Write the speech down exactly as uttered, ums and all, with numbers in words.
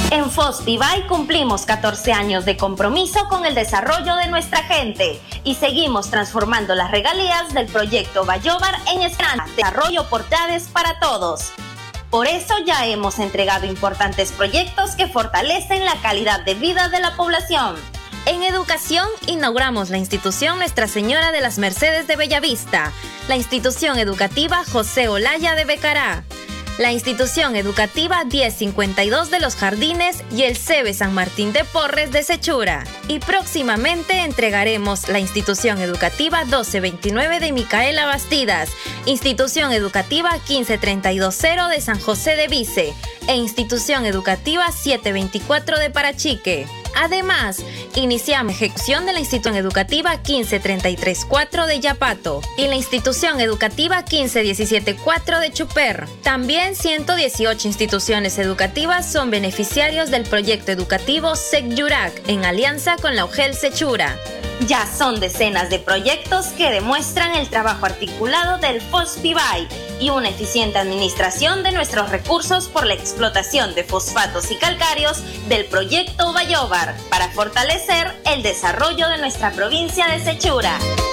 En Fospibay cumplimos catorce años de compromiso con el desarrollo de nuestra gente y seguimos transformando las regalías del proyecto Bayóvar en esperanza, desarrollo, oportunidades para todos. Por eso ya hemos entregado importantes proyectos que fortalecen la calidad de vida de la población. En educación, inauguramos la institución Nuestra Señora de las Mercedes de Bellavista, la institución educativa José Olaya de Becará, la institución educativa diez cincuenta y dos de Los Jardines y el C E B E San Martín de Porres de Sechura. Y próximamente entregaremos la institución educativa doce veintinueve de Micaela Bastidas, institución educativa quince treinta y dos cero de San José de Vice e institución educativa siete veinticuatro de Parachique. Además, iniciamos ejecución de la institución educativa quince treinta y tres cuatro de Yapato y la institución educativa quince diecisiete cuatro de Chuper. También ciento dieciocho instituciones educativas son beneficiarios del proyecto educativo SECYURAC en alianza con la U G E L Sechura. Ya son decenas de proyectos que demuestran el trabajo articulado del Fospibay y una eficiente administración de nuestros recursos por la explotación de fosfatos y calcáreos del proyecto Bayóvar para fortalecer el desarrollo de nuestra provincia de Sechura.